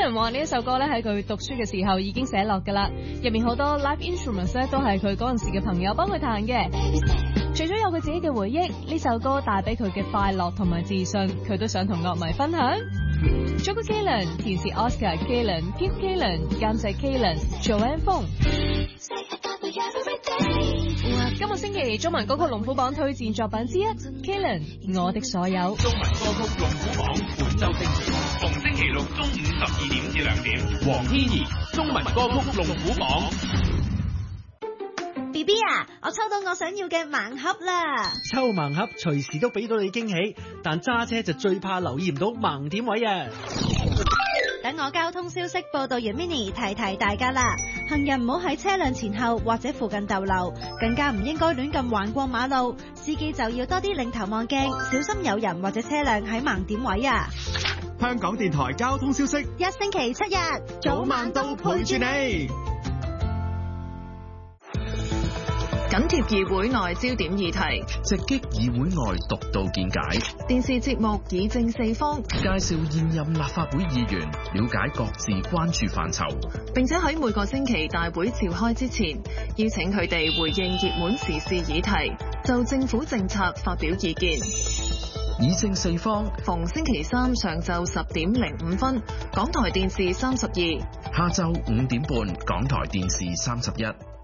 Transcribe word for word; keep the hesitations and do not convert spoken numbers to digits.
Kalen 話呢一首歌咧喺佢讀書嘅時候已經寫落㗎啦，入面好多 live instruments 咧都係佢嗰陣時嘅朋友幫佢彈嘅。除咗有佢自己嘅回憶，呢首歌帶俾佢嘅快樂同埋自信，佢都想同樂迷分享。作曲 Kalen， 填詞 Oscar Kalen、Keith Kalen， 監製 Kalen、Joanne Fong。今個星期中文歌曲龍虎榜推薦作品之一 Kalen 我的所有。 中文歌曲龍虎榜本周精選，逢星期六中午十二點至兩點，黃天怡中文歌曲龍虎榜。 B B 啊，我抽到我想要嘅盲盒啦！ 抽盲盒隨時都俾到你驚喜，但揸車就最怕留意唔到盲點位啊！ 等我交通消息報道員 Mini 提提大家啦，行人唔好喺車輛前後或者附近逗留，更加唔應該亂咁橫過馬路，司機就要多啲擰頭望鏡，小心有人或者車輛喺盲點位啊！ 香港電台交通消息， 一星期七日， 早晚都陪住你。 緊貼議會內焦點議題， 直擊議會外獨到見解。 電視節目議政四方， 介紹現任立法會議員，了解各自關注範疇， 並且喺每個星期大會召開之前，邀請佢哋回應熱門時事議題，就政府政策發表意見。 議政四方， 逢星期三上晝十點零五分，港台電視三十二； 下晝五點半，港台電視三十一。